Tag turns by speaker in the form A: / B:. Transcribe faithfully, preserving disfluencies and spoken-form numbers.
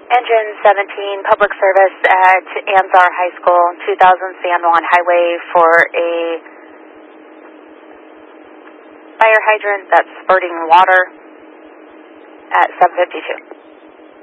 A: Engine seventeen, public service at Anzar High School, two thousand San Juan Highway for a fire hydrant that's spurting water at seven fifty-two.